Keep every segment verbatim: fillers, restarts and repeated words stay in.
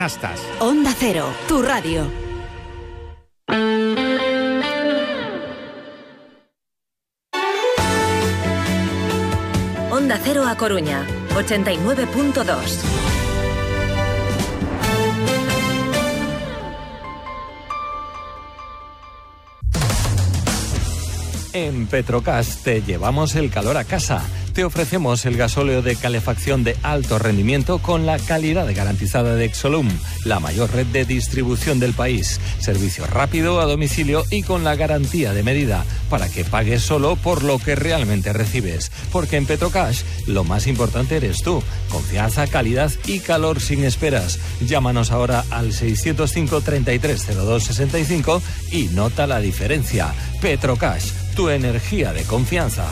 Astas. Onda Cero, tu radio. Onda Cero A Coruña, ochenta y nueve punto dos. En Petrogas te llevamos el calor a casa. Te ofrecemos el gasóleo de calefacción de alto rendimiento con la calidad garantizada de Exolum, la mayor red de distribución del país. Servicio rápido a domicilio y con la garantía de medida para que pagues solo por lo que realmente recibes. Porque en Petrocash lo más importante eres tú. Confianza, calidad y calor sin esperas. Llámanos ahora al seiscientos cinco, treinta y tres, cero dos, sesenta y cinco y nota la diferencia. Petrocash, tu energía de confianza.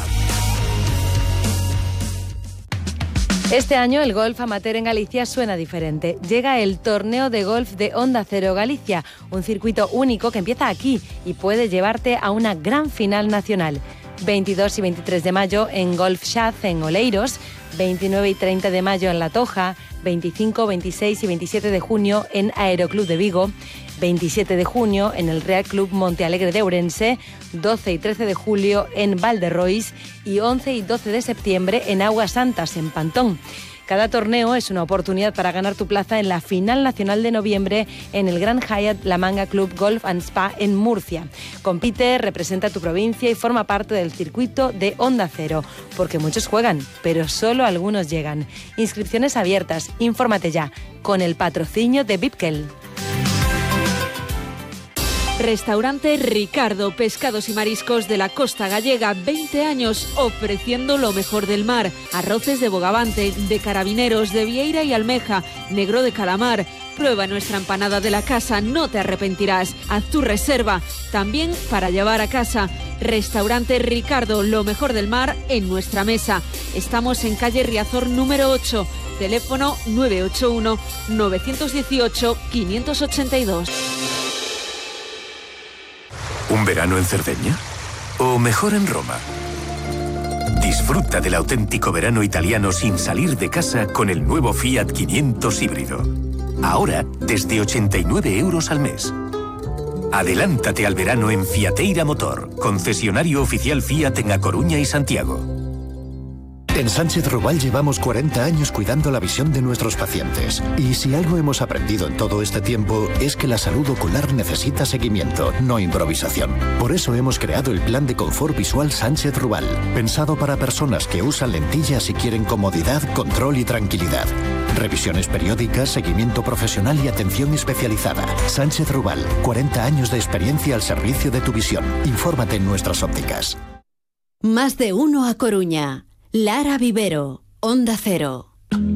Este año el golf amateur en Galicia suena diferente. Llega el torneo de golf de Onda Cero Galicia, un circuito único que empieza aquí y puede llevarte a una gran final nacional. veintidós y veintitrés de mayo en Golf Shaz en Oleiros, veintinueve y treinta de mayo en La Toja, veinticinco, veintiséis y veintisiete de junio en Aeroclub de Vigo, veintisiete de junio en el Real Club Montealegre de Ourense, doce y trece de julio en Valderrois y once y doce de septiembre en Aguas Santas, en Pantón. Cada torneo es una oportunidad para ganar tu plaza en la final nacional de noviembre en el Gran Hyatt La Manga Club Golf and Spa en Murcia. Compite, representa a tu provincia y forma parte del circuito de Onda Cero, porque muchos juegan, pero solo algunos llegan. Inscripciones abiertas, infórmate ya, con el patrocinio de Bipkel. Restaurante Ricardo, pescados y mariscos de la costa gallega, veinte años ofreciendo lo mejor del mar. Arroces de bogavante, de carabineros, de vieira y almeja, negro de calamar. Prueba nuestra empanada de la casa, no te arrepentirás. Haz tu reserva, también para llevar a casa. Restaurante Ricardo, lo mejor del mar en nuestra mesa. Estamos en calle Riazor número ocho, teléfono nueve ocho uno, nueve uno ocho, cinco ocho dos. ¿Un verano en Cerdeña? ¿O mejor en Roma? Disfruta del auténtico verano italiano sin salir de casa con el nuevo Fiat quinientos híbrido. Ahora, desde ochenta y nueve euros al mes. Adelántate al verano en Fiateira Motor, concesionario oficial Fiat en A Coruña y Santiago. En Sánchez Rubal llevamos cuarenta años cuidando la visión de nuestros pacientes. Y si algo hemos aprendido en todo este tiempo es que la salud ocular necesita seguimiento, no improvisación. Por eso hemos creado el Plan de Confort Visual Sánchez Rubal, pensado para personas que usan lentillas y quieren comodidad, control y tranquilidad. Revisiones periódicas, seguimiento profesional y atención especializada. Sánchez Rubal, cuarenta años de experiencia al servicio de tu visión. Infórmate en nuestras ópticas. Más de uno a Coruña. Lara Vivero, Onda Cero.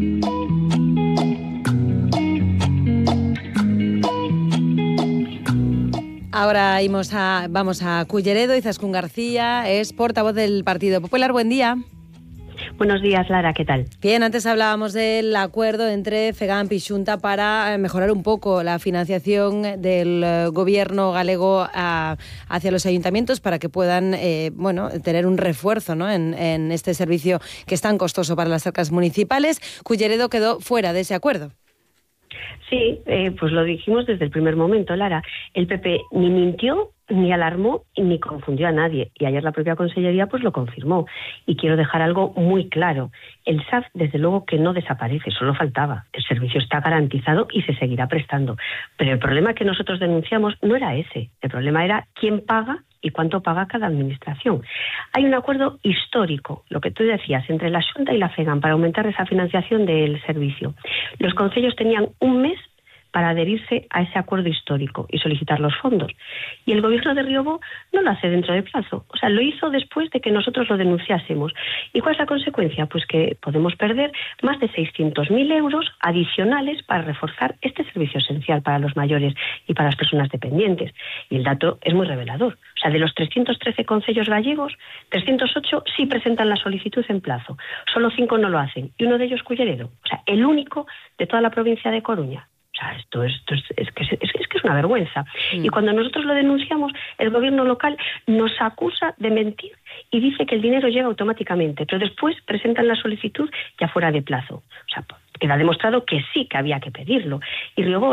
Ahora vamos a, vamos a Culleredo. Izaskun García es portavoz del Partido Popular. Buen día. Buenos días, Lara, ¿qué tal? Bien, antes hablábamos del acuerdo entre FEGAMP y Xunta para mejorar un poco la financiación del gobierno galego a, hacia los ayuntamientos para que puedan eh, bueno, tener un refuerzo, ¿no? en, en este servicio que es tan costoso para las arcas municipales. Culleredo quedó fuera de ese acuerdo. Sí, eh, pues lo dijimos desde el primer momento, Lara. El P P ni mintió, ni alarmó, ni confundió a nadie. Y ayer la propia Consellería pues lo confirmó. Y quiero dejar algo muy claro. El S A F, desde luego que no desaparece, solo faltaba. El servicio está garantizado y se seguirá prestando. Pero el problema que nosotros denunciamos no era ese. El problema era quién paga y cuánto paga cada administración. Hay un acuerdo histórico, lo que tú decías, entre la Xunta y la FEGAMP para aumentar esa financiación del servicio. Los concellos tenían un mes para adherirse a ese acuerdo histórico y solicitar los fondos. Y el gobierno de Riobo no lo hace dentro de plazo. O sea, lo hizo después de que nosotros lo denunciásemos. ¿Y cuál es la consecuencia? Pues que podemos perder más de seiscientos mil euros adicionales para reforzar este servicio esencial para los mayores y para las personas dependientes. Y el dato es muy revelador. O sea, de los trescientos trece concellos gallegos, trescientos ocho sí presentan la solicitud en plazo. Solo cinco no lo hacen. Y uno de ellos Culleredo. O sea, el único de toda la provincia de Coruña. O sea, esto, esto es, es, que, es, es que es una vergüenza. Mm. Y cuando nosotros lo denunciamos, el gobierno local nos acusa de mentir y dice que el dinero llega automáticamente, pero después presentan la solicitud ya fuera de plazo. O sea, queda demostrado que sí que había que pedirlo. Y luego